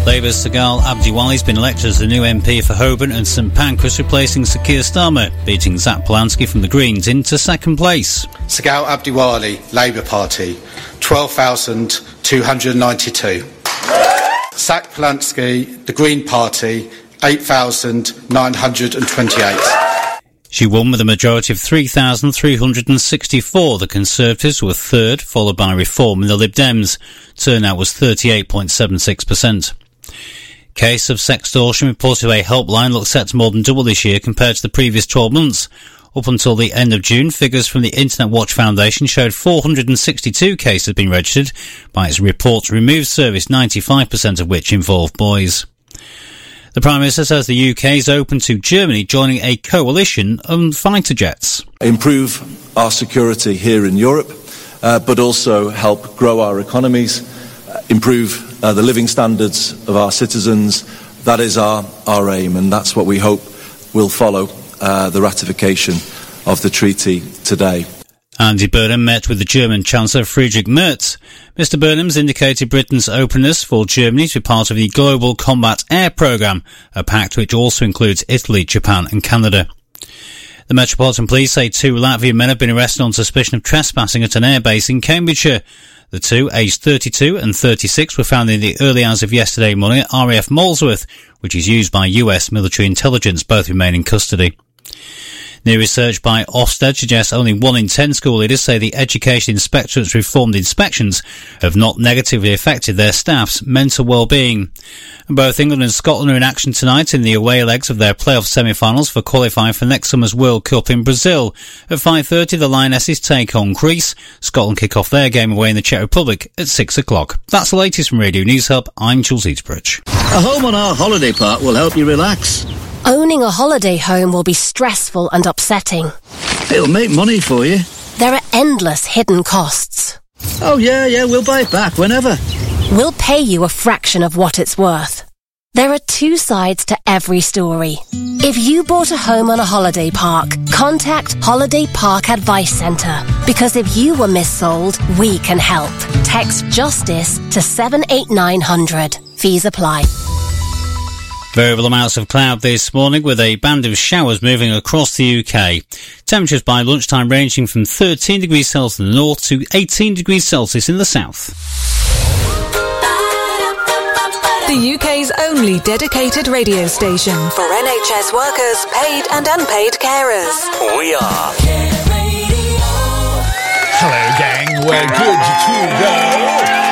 Labour's Sagal Abdiwali has been elected as the new MP for Holborn and St Pancras, replacing Sir Keir Starmer, beating Zach Polanski from the Greens into second place. Sagal Abdiwali, Labour Party, 12,292. Zach Polanski, the Green Party, 8,928. She won with a majority of 3,364. The Conservatives were third, followed by Reform and the Lib Dems. Turnout was 38.76%. Case of sextortion reported to a helpline looks set to more than double this year compared to the previous 12 months. Up until the end of June, figures from the Internet Watch Foundation showed 462 cases had been registered by its Report to Remove service, 95% of which involved boys. The Prime Minister says the UK is open to Germany joining a coalition on fighter jets. Improve our security here in Europe, but also help grow our economies, improve the living standards of our citizens. That is our aim, and that's what we hope will follow the ratification of the treaty today. Andy Burnham met with the German Chancellor Friedrich Merz. Mr Burnham's indicated Britain's openness for Germany to be part of the Global Combat Air Programme, a pact which also includes Italy, Japan and Canada. The Metropolitan Police say 2 Latvian men have been arrested on suspicion of trespassing at an airbase in Cambridgeshire. The two, aged 32 and 36, were found in the early hours of yesterday morning at RAF Molesworth, which is used by US military intelligence. Both remain in custody. New research by Ofsted suggests only 1 in 10 school leaders say the Education Inspectorate's reformed inspections have not negatively affected their staff's mental well-being. And both England and Scotland are in action tonight in the away legs of their playoff semi-finals for qualifying for next summer's World Cup in Brazil. At 5:30, the Lionesses take on Greece. Scotland kick off their game away in the Czech Republic at 6 o'clock. That's the latest from Radio News Hub. I'm Jules Eatsbridge. A home on our holiday park will help you relax. Owning a holiday home will be stressful and upsetting. It'll make money for you. There are endless hidden costs. Oh, yeah, we'll buy it back whenever. We'll pay you a fraction of what it's worth. There are 2 sides to every story. If you bought a home on a holiday park, contact Holiday Park Advice Centre. Because if you were missold, we can help. Text JUSTICE to 78900. Fees apply. Variable amounts of cloud this morning with a band of showers moving across the UK. Temperatures by lunchtime ranging from 13 degrees Celsius in the north to 18 degrees Celsius in the south. The UK's only dedicated radio station for NHS workers, paid and unpaid carers. We are Hello gang, we're good to go.